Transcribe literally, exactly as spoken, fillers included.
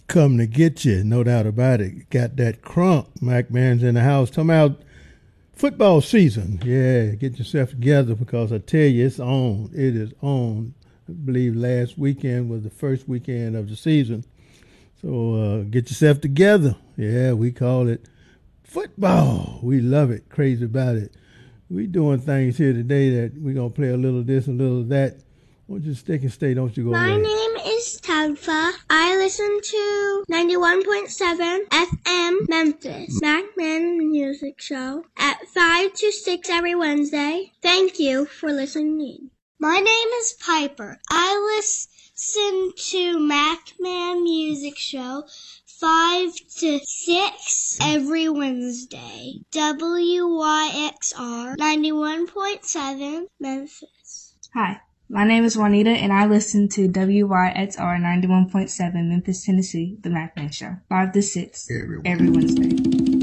come to get you, no doubt about it. Got that crunk. Mac Man's in the house. Talking about football season. Yeah, get yourself together because I tell you, it's on. It is on. I believe last weekend was the first weekend of the season. So uh, get yourself together. Yeah, we call it football. We love it. Crazy about it. We doing things here today that we're going to play a little of this, a little of that. Won't you stick and stay? Don't you go My away. My name is Tabitha. I listen to ninety-one point seven F M Memphis, Mac Man Music Show at five to six every Wednesday. Thank you for listening. My name is Piper. I listen to Mac Man Music Show five to six every Wednesday. W Y X R ninety-one point seven Memphis. Hi. My name is Juanita, and I listen to W Y X R ninety-one point seven Memphis, Tennessee, The Mac Man Show, five to six every Wednesday.